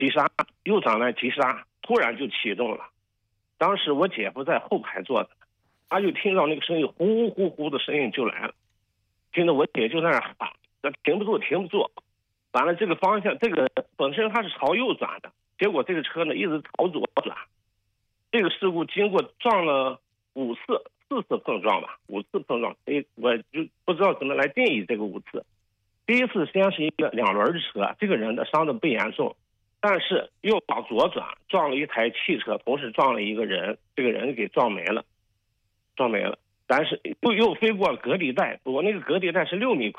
急刹，右转弯急刹，突然就启动了。当时我姐夫在后排坐着，他就听到那个声音，呼呼呼的声音就来了，听着我姐就在那喊，停不住，停不住。完了，这个方向，这个本身它是朝右转的，结果这个车呢一直朝左转。这个事故经过撞了4次碰撞吧，5次碰撞，所以我就不知道怎么来定义这个5次。第一次先是一个2轮的车，这个人的伤的不严重，但是又往左转，撞了一台汽车，同时撞了一个人，这个人给撞没了。但是又飞过隔离带，我那个隔离带是6米宽。